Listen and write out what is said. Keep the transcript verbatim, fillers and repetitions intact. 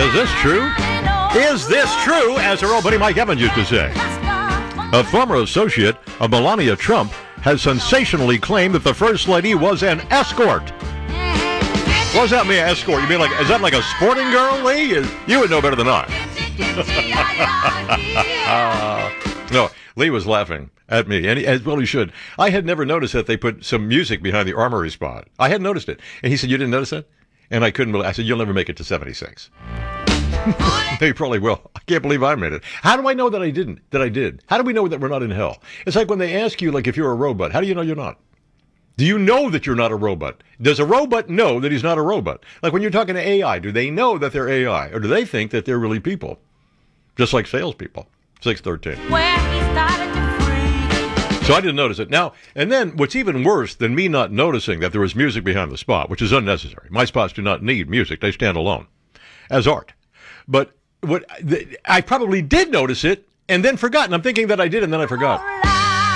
Is this true? Is this true, as her old buddy Mike Evans used to say? A former associate of Melania Trump has sensationally claimed that the First Lady was an escort. What does that mean, escort? You mean like, is that like a sporting girl, Lee? You would know better than I. uh, no, Lee was laughing at me, and he, as well he should. I had never noticed that they put some music behind the armory spot. I hadn't noticed it. And he said, you didn't notice that? And I couldn't believe I said, you'll never make it to seventy-six. No, you probably will. I can't believe I made it. How do I know that I didn't? That I did? How do we know that we're not in hell? It's like when they ask you, like, if you're a robot, how do you know you're not? Do you know that you're not a robot? Does a robot know that he's not a robot? Like when you're talking to A I, do they know that they're A I? Or do they think that they're really people? Just like salespeople. six thirteen. Where he started to free. So I didn't notice it. Now, and then what's even worse than me not noticing that there was music behind the spot, which is unnecessary. My spots do not need music. They stand alone as art. But what I probably did notice it and then forgot. And I'm thinking that I did and then I forgot.